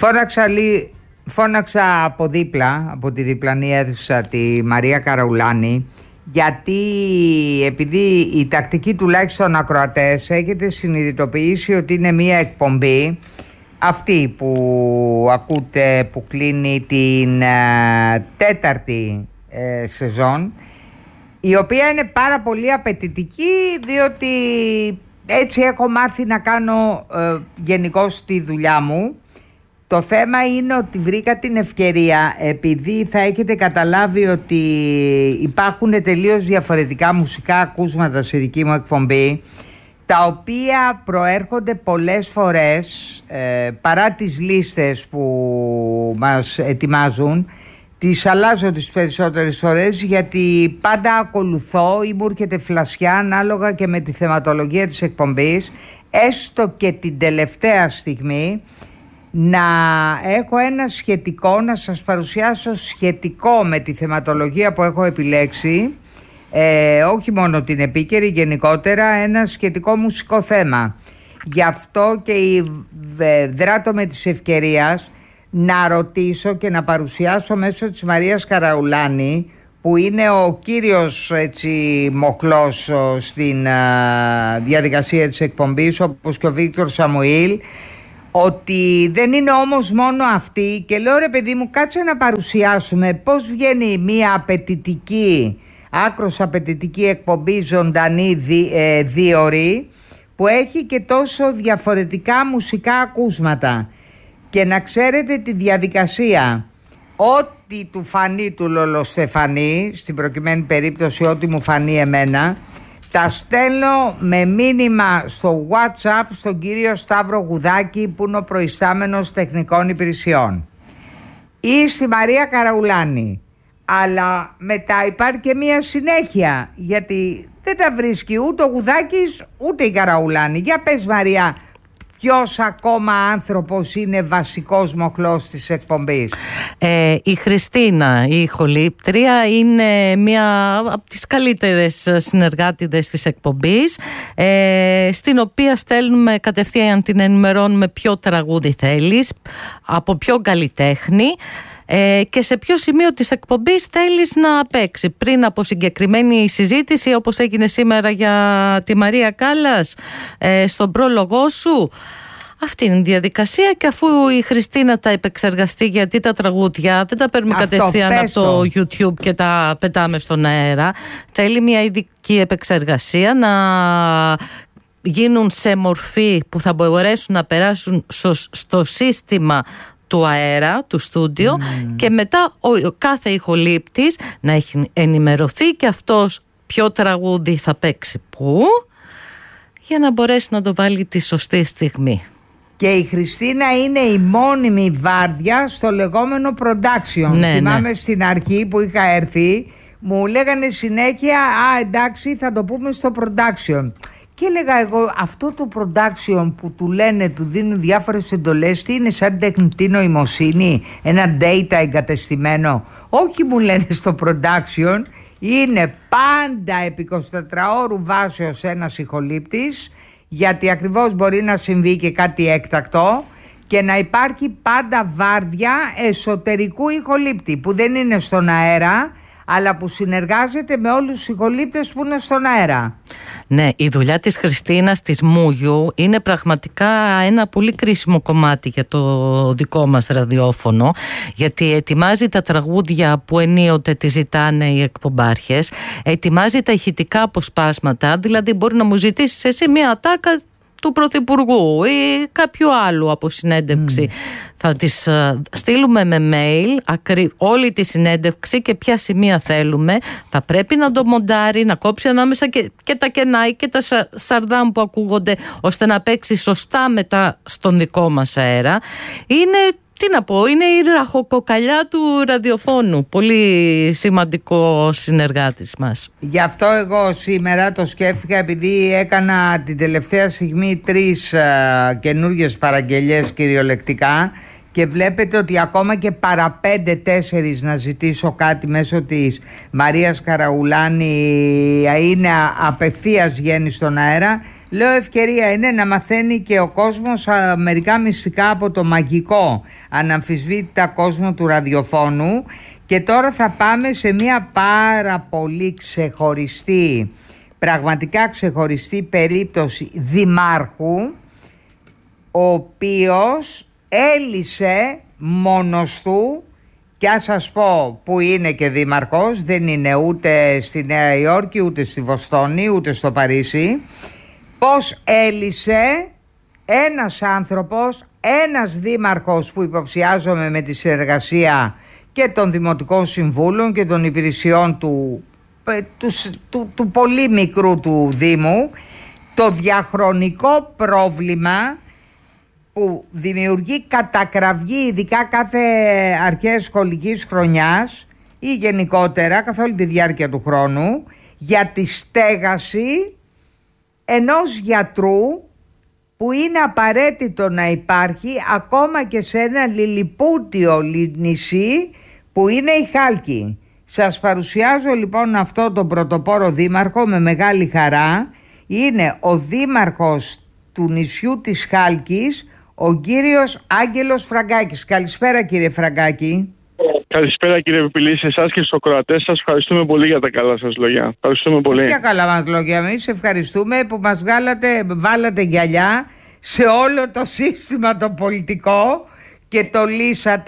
Φώναξα από δίπλα, από τη διπλανή αίθουσα, τη Μαρία Καραουλάνη, γιατί επειδή η τακτική τουλάχιστον ακροατές έχετε συνειδητοποιήσει ότι είναι μία εκπομπή, αυτή που ακούτε, που κλείνει την τέταρτη σεζόν, η οποία είναι πάρα πολύ απαιτητική, διότι έτσι έχω μάθει να κάνω γενικώς τη δουλειά μου. Το θέμα είναι ότι βρήκα την ευκαιρία, επειδή θα έχετε καταλάβει ότι υπάρχουν τελείως διαφορετικά μουσικά ακούσματα στη δική μου εκπομπή, τα οποία προέρχονται πολλές φορές, παρά τις λίστες που μας ετοιμάζουν, τις αλλάζω τις περισσότερες φορές, γιατί πάντα ακολουθώ ή μου έρχεται φλασιά ανάλογα και με τη θεματολογία της εκπομπής, έστω και την τελευταία στιγμή, να έχω ένα σχετικό, να σας παρουσιάσω σχετικό με τη θεματολογία που έχω επιλέξει, όχι μόνο την επίκαιρη, γενικότερα ένα σχετικό μουσικό θέμα. Γι' αυτό και δράτω με της ευκαιρίας να ρωτήσω και να παρουσιάσω μέσω της Μαρίας Καραουλάνη, που είναι ο κύριος μοχλός στην διαδικασία της εκπομπής, όπως και ο Βίκτορ Σαμουήλ, ότι δεν είναι όμως μόνο αυτή. Και λέω, ρε παιδί μου, κάτσε να παρουσιάσουμε πώς βγαίνει μια απαιτητική, άκρος απαιτητική εκπομπή, ζωντανή, δίωρη, που έχει και τόσο διαφορετικά μουσικά ακούσματα. Και να ξέρετε τη διαδικασία, ό,τι του φανεί του Λολοστεφανή, στην προκειμένη περίπτωση ό,τι μου φανεί εμένα, τα στέλνω με μήνυμα στο WhatsApp στον κύριο Σταύρο Γουδάκη, που είναι ο προϊστάμενος τεχνικών υπηρεσιών, ή στη Μαρία Καραουλάνη. Αλλά μετά υπάρχει και μία συνέχεια, γιατί δεν τα βρίσκει ούτε ο Γουδάκης ούτε η Καραουλάνη. Για πες, Μαρία, ποιος ακόμα άνθρωπος είναι βασικός μοχλός της εκπομπής? Η Χριστίνα, η ηχολήπτρια, είναι μία από τις καλύτερες συνεργάτηδες της εκπομπής, στην οποία στέλνουμε κατευθείαν, την ενημερώνουμε ποιο τραγούδι θέλεις, από ποιο καλλιτέχνη, και σε ποιο σημείο της εκπομπής θέλεις να παίξει. Πριν από συγκεκριμένη συζήτηση, όπως έγινε σήμερα για τη Μαρία Κάλλας, στον πρόλογό σου, αυτή είναι η διαδικασία. Και αφού η Χριστίνα τα επεξεργαστεί, γιατί τα τραγούδια δεν τα παίρνουμε κατευθείαν από το YouTube και τα πετάμε στον αέρα, θέλει μια ειδική επεξεργασία, να γίνουν σε μορφή που θα μπορέσουν να περάσουν στο σύστημα του αέρα, του στούντιο, και μετά ο κάθε ηχολήπτης να έχει ενημερωθεί και αυτός ποιο τραγούδι θα παίξει πού, για να μπορέσει να το βάλει τη σωστή στιγμή. Και η Χριστίνα είναι η μόνιμη βάρδια στο λεγόμενο production. Θυμάμαι στην αρχή που είχα έρθει, μου λέγανε συνέχεια, εντάξει, θα το πούμε στο production. Και έλεγα εγώ, αυτό το production που του λένε, του δίνουν διάφορες εντολές, τι είναι, σαν τεχνητή νοημοσύνη, ένα data εγκατεστημένο? Όχι, μου λένε, στο production είναι πάντα επί 24 ώρου βάσεως ένας ηχολήπτης, γιατί ακριβώς μπορεί να συμβεί και κάτι έκτακτο, και να υπάρχει πάντα βάρδια εσωτερικού ηχολήπτη που δεν είναι στον αέρα, αλλά που συνεργάζεται με όλους τους ηχολήπτες που είναι στον αέρα. Ναι, η δουλειά της Χριστίνας, της Μούγιου, είναι πραγματικά ένα πολύ κρίσιμο κομμάτι για το δικό μας ραδιόφωνο, γιατί ετοιμάζει τα τραγούδια που ενίοτε τη ζητάνε οι εκπομπάρχες, ετοιμάζει τα ηχητικά αποσπάσματα, δηλαδή μπορεί να μου ζητήσεις εσύ μια ατάκα του Πρωθυπουργού ή κάποιου άλλου από συνέντευξη. Θα τις στείλουμε με mail όλη τη συνέντευξη και ποια σημεία θέλουμε. Θα πρέπει να το μοντάρει, να κόψει ανάμεσα και τα κενά και τα σαρδάμ που ακούγονται, ώστε να παίξει σωστά μετά στον δικό μας αέρα. Είναι, τι να πω, είναι η ραχοκοκαλιά του ραδιοφώνου. Πολύ σημαντικό συνεργάτης μας. Γι' αυτό εγώ σήμερα το σκέφτηκα, επειδή έκανα την τελευταία στιγμή 3 καινούργιες παραγγελίες κυριολεκτικά, και βλέπετε ότι ακόμα και παρά 5-4 να ζητήσω κάτι μέσω της Μαρίας Καραουλάνη είναι απευθείας βγαίνει στον αέρα. Λέω ευκαιρία είναι να μαθαίνει και ο κόσμος μερικά μυστικά από το μαγικό αναμφισβήτητα κόσμο του ραδιοφώνου. Και τώρα θα πάμε σε μια πάρα πολύ ξεχωριστή, πραγματικά ξεχωριστή περίπτωση δημάρχου, ο οποίος έλυσε μόνος του, και ας σας πω που είναι και δήμαρχος, δεν είναι ούτε στη Νέα Υόρκη, ούτε στη Βοστόνη, ούτε στο Παρίσι, πώς έλυσε ένας άνθρωπος, ένας δήμαρχος που υποψιάζομαι με τη συνεργασία και των Δημοτικών Συμβούλων και των υπηρεσιών του πολύ μικρού του Δήμου, το διαχρονικό πρόβλημα που δημιουργεί κατακραυγή, ειδικά κάθε αρχές σχολικής χρονιάς ή γενικότερα καθ' όλη τη διάρκεια του χρόνου, για τη στέγαση ενός γιατρού που είναι απαραίτητο να υπάρχει ακόμα και σε ένα λιλιπούτιο νησί που είναι η Χάλκη. Σας παρουσιάζω λοιπόν αυτό τον πρωτοπόρο δήμαρχο με μεγάλη χαρά. Είναι ο δήμαρχος του νησιού της Χάλκης, ο κύριος Άγγελος Φραγκάκης. Καλησπέρα κύριε Φραγκάκη. Καλησπέρα κύριε Πιπηλή, σε εσάς και στους ακροατές σας. Ευχαριστούμε πολύ για τα καλά σας λόγια. Ευχαριστούμε πολύ. Ποια καλά μας λόγια, εμείς ευχαριστούμε που μας βάλατε γυαλιά σε όλο το σύστημα το πολιτικό και το λύσατε.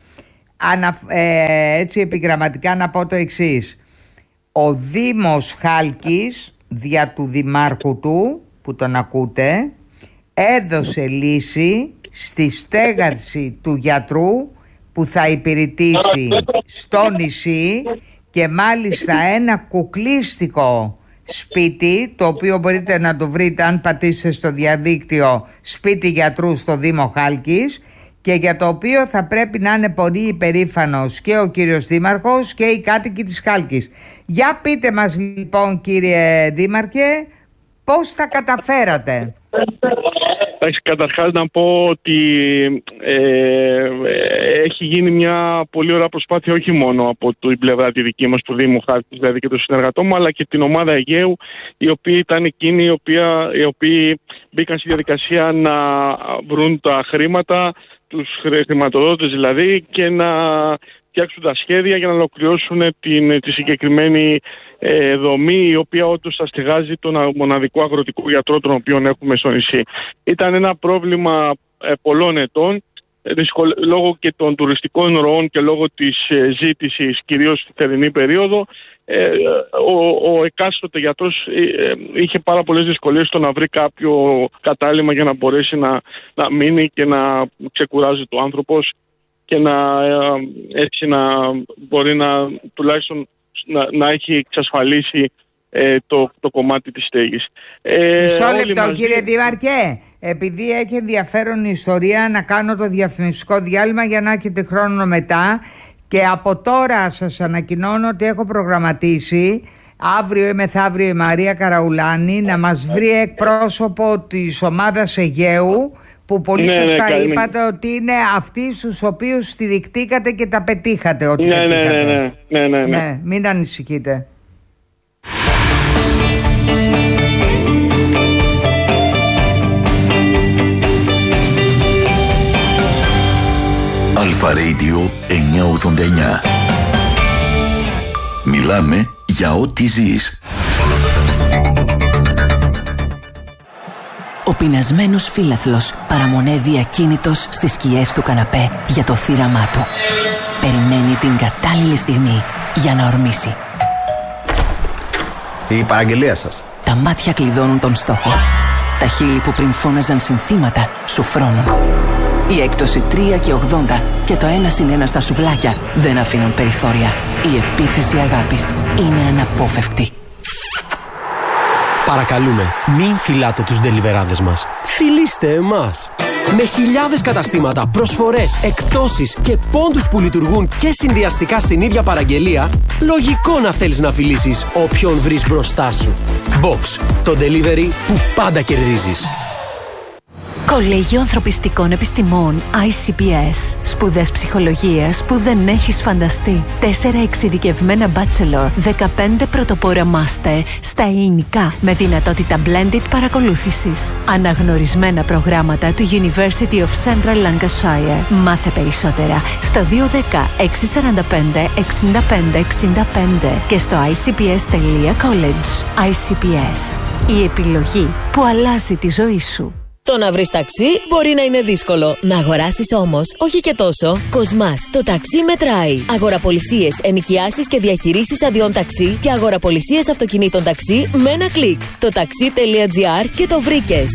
Έτσι επιγραμματικά να πω το εξής: ο Δήμος Χάλκης δια του δημάρχου του, που τον ακούτε, έδωσε λύση στη στέγαση του γιατρού που θα υπηρετήσει στο νησί, και μάλιστα ένα κουκλίστικο σπίτι, το οποίο μπορείτε να το βρείτε αν πατήσετε στο διαδίκτυο, σπίτι γιατρού στο Δήμο Χάλκης, και για το οποίο θα πρέπει να είναι πολύ υπερήφανος και ο κύριος Δήμαρχος και οι κάτοικοι της Χάλκης. Για πείτε μας λοιπόν κύριε Δήμαρχε, πώς τα καταφέρατε? Καταρχάς να πω ότι έχει γίνει μια πολύ ωραία προσπάθεια, όχι μόνο από την πλευρά τη δική μας του Δήμου Χάλκης, δηλαδή και των συνεργατών μου, αλλά και την ομάδα Αιγαίου, οι οποίοι ήταν εκείνοι οι οποίοι μπήκαν στη διαδικασία να βρουν τα χρήματα, τους χρηματοδότες δηλαδή, και να φτιάξουν τα σχέδια για να ολοκληρώσουν τη συγκεκριμένη δομή, η οποία όντως θα στεγάζει τον μοναδικό αγροτικό γιατρό τον οποίο έχουμε στο νησί. Ήταν ένα πρόβλημα πολλών ετών, λόγω και των τουριστικών ροών και λόγω της ζήτησης, κυρίως στη θερινή περίοδο. Ο εκάστοτε γιατρός είχε πάρα πολλές δυσκολίες στο να βρει κάποιο κατάλημα για να μπορέσει να μείνει και να ξεκουράζει το άνθρωπος και έτσι να μπορεί να τουλάχιστον να έχει εξασφαλίσει το κομμάτι της στέγης. Μισό λεπτό κύριε Δήμαρχε, επειδή έχει ενδιαφέρον η ιστορία, να κάνω το διαφημιστικό διάλειμμα για να έχετε χρόνο μετά, και από τώρα σας ανακοινώνω ότι έχω προγραμματίσει αύριο ή μεθαύριο η Μαρία Καραουλάνη να μας βρει εκπρόσωπο της ομάδας Αιγαίου, που πολύ σωστά είπατε ότι είναι αυτοί στους οποίους στηριχτήκατε και τα πετύχατε ό,τι πετύχατε. Ναι, μην ανησυχείτε. Αλφα Radio 989. Μιλάμε για ό,τι ζεις. Ο πεινασμένος φύλαθλος παραμονεύει ακίνητος στις σκιές του καναπέ για το θύραμά του. Περιμένει την κατάλληλη στιγμή για να ορμήσει. Η παραγγελία σας. Τα μάτια κλειδώνουν τον στόχο. Τα χείλη που πριν φώναζαν συνθήματα σου φρώνουν. Η έκπτωση 3,80 και το 1+1 στα σουβλάκια δεν αφήνουν περιθώρια. Η επίθεση αγάπης είναι αναπόφευκτη. Παρακαλούμε, μην φυλάτε τους ντελιβεράδες μας. Φιλήστε εμάς. Με χιλιάδες καταστήματα, προσφορές, εκπτώσεις και πόντους που λειτουργούν και συνδυαστικά στην ίδια παραγγελία, λογικό να θέλεις να φιλήσεις όποιον βρεις μπροστά σου. Box, το delivery που πάντα κερδίζεις. Κολέγιο Ανθρωπιστικών Επιστημών ICPS. Σπουδές ψυχολογίας που δεν έχεις φανταστεί. 4 εξειδικευμένα bachelor, 15 πρωτοπόρα master στα ελληνικά με δυνατότητα blended παρακολούθησης. Αναγνωρισμένα προγράμματα του University of Central Lancashire. Μάθε περισσότερα στο 210 645 65 65 και στο icps.college. ICPS. Η επιλογή που αλλάζει τη ζωή σου. Το να βρεις ταξί μπορεί να είναι δύσκολο. Να αγοράσεις όμως, όχι και τόσο. Κοσμάς, το ταξί μετράει. Αγοραπολισίες, ενοικιάσεις και διαχειρήσεις αδειών ταξί και αγοραπολισίες αυτοκινήτων ταξί με ένα κλικ. Το taxi.gr και το βρήκες.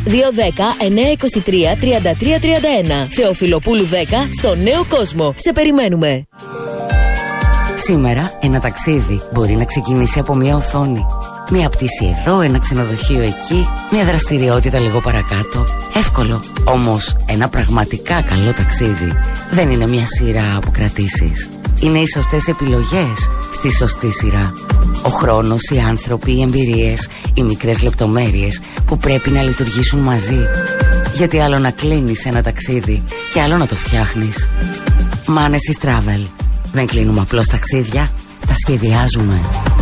210-923-3331. Θεοφιλοπούλου 10 στο Νέο Κόσμο. Σε περιμένουμε. Σήμερα ένα ταξίδι μπορεί να ξεκινήσει από μια οθόνη. Μια πτήση εδώ, ένα ξενοδοχείο εκεί, μια δραστηριότητα λίγο παρακάτω. Εύκολο. Όμως ένα πραγματικά καλό ταξίδι δεν είναι μια σειρά από κρατήσεις. Είναι οι σωστές επιλογές στη σωστή σειρά. Ο χρόνος, οι άνθρωποι, οι εμπειρίες, οι μικρές λεπτομέρειες που πρέπει να λειτουργήσουν μαζί. Γιατί άλλο να κλείνεις ένα ταξίδι και άλλο να το φτιάχνεις. Manesis Travel. Δεν κλείνουμε απλώς ταξίδια, τα σχεδιάζουμε.